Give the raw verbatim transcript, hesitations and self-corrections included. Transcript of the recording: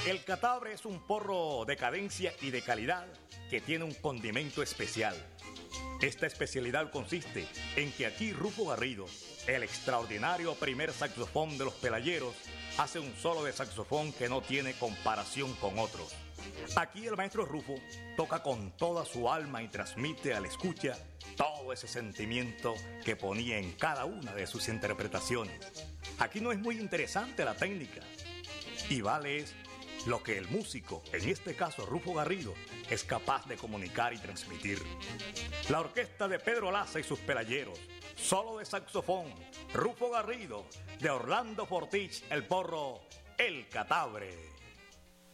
El Catabre es un porro de cadencia y de calidad que tiene un condimento especial. Esta especialidad consiste en que aquí Rufo Garrido, el extraordinario primer saxofón de los pelayeros, hace un solo de saxofón que no tiene comparación con otros. Aquí el maestro Rufo toca con toda su alma y transmite al escucha todo ese sentimiento que ponía en cada una de sus interpretaciones. Aquí no es muy interesante la técnica, y vale es lo que el músico, en este caso Rufo Garrido, es capaz de comunicar y transmitir. La orquesta de Pedro Laza y sus pelayeros, solo de saxofón, Rufo Garrido, de Orlando Fortich, el porro El Catabre.